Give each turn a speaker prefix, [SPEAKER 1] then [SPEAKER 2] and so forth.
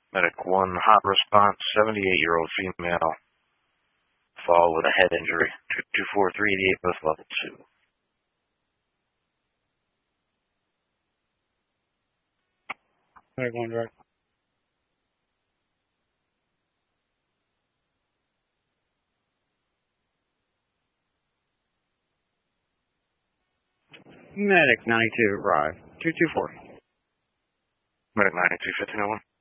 [SPEAKER 1] Medic 1, hot response, 78-year-old female, fall with a head injury, 224-388, both level 2.
[SPEAKER 2] Medic 1 direct.
[SPEAKER 3] Medic 92, arrive. 224.
[SPEAKER 1] Medic 92, 1501.